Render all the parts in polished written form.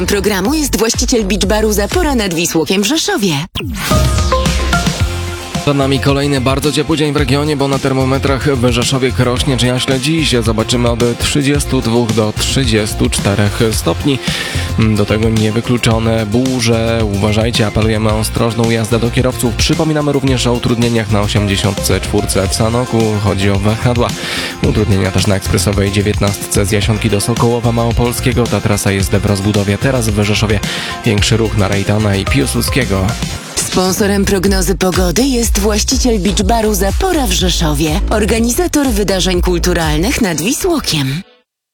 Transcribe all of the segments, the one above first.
Programu jest właściciel beach baru Zapora nad Wisłokiem w Rzeszowie. Przed nami kolejny bardzo ciepły dzień w regionie, bo na termometrach w Rzeszowie rośnie Jaśle dziś. Zobaczymy od 32 do 34 stopni. Do tego niewykluczone burze. Uważajcie, apelujemy o ostrożną jazdę do kierowców. Przypominamy również o utrudnieniach na 84 w Sanoku. Chodzi o wahadła. Utrudnienia też na ekspresowej 19 z Jasionki do Sokołowa Małopolskiego. Ta trasa jest w rozbudowie. Teraz w Rzeszowie większy ruch na Rejtana i Piłsudskiego. Sponsorem prognozy pogody jest właściciel beach baru Zapora w Rzeszowie, organizator wydarzeń kulturalnych nad Wisłokiem.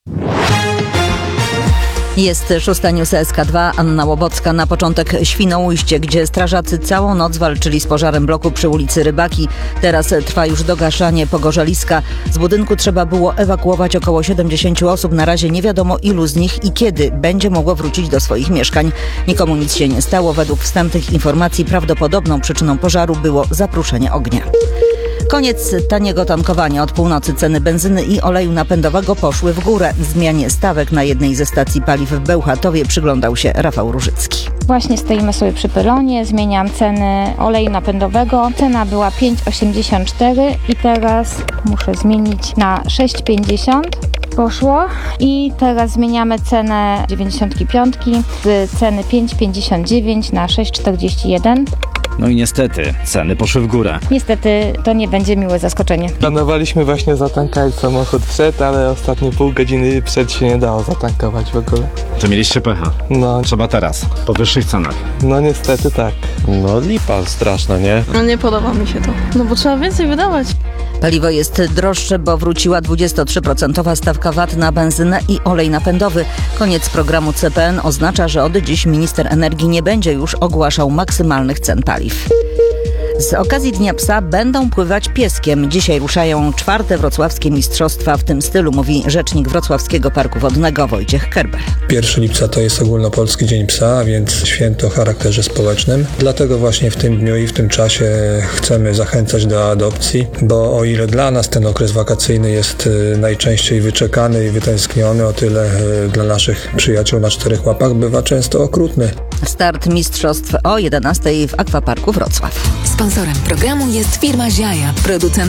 Jest 6 News SK2, Anna Łobocka. Na początek Świnoujście, gdzie strażacy całą noc walczyli z pożarem bloku przy ulicy Rybaki. Teraz trwa już dogaszanie pogorzeliska. Z budynku trzeba było ewakuować około 70 osób. Na razie nie wiadomo, ilu z nich i kiedy będzie mogło wrócić do swoich mieszkań. Nikomu nic się nie stało. Według wstępnych informacji prawdopodobną przyczyną pożaru było zapruszenie ognia. Koniec taniego tankowania. Od północy ceny benzyny i oleju napędowego poszły w górę. Zmianie stawek na jednej ze stacji paliw w Bełchatowie przyglądał się Rafał Różycki. Właśnie stoimy przy pylonie, zmieniam ceny oleju napędowego. Cena była 5,84 i teraz muszę zmienić na 6,50. Poszło i teraz zmieniamy cenę 95 z ceny 5,59 na 6,41. No i niestety ceny poszły w górę. Niestety to nie będzie miłe zaskoczenie. Planowaliśmy właśnie zatankować samochód przed, ale ostatnie pół godziny przed się nie dało zatankować w ogóle. To mieliście pecha. No, Trzeba teraz, po wyższych cenach. no niestety tak. No lipa straszna, nie? No nie podoba mi się to. No bo trzeba więcej wydawać. Paliwo jest droższe, bo wróciła 23% stawka VAT na benzynę i olej napędowy. Koniec programu CPN oznacza, że od dziś minister energii nie będzie już ogłaszał maksymalnych cen paliw. Z okazji Dnia Psa będą pływać pieskiem. Dzisiaj ruszają 4. wrocławskie mistrzostwa w tym stylu, mówi rzecznik Wrocławskiego Parku Wodnego Wojciech Kerber. 1 lipca to jest ogólnopolski Dzień Psa, a więc święto o charakterze społecznym. Dlatego właśnie w tym dniu i w tym czasie chcemy zachęcać do adopcji, bo o ile dla nas ten okres wakacyjny jest najczęściej wyczekany i wytęskniony, o tyle dla naszych przyjaciół na 4 łapach bywa często okrutny. Start mistrzostw o 11:00 w Akwaparku Wrocław. Sponsorem programu jest firma Ziaja, producent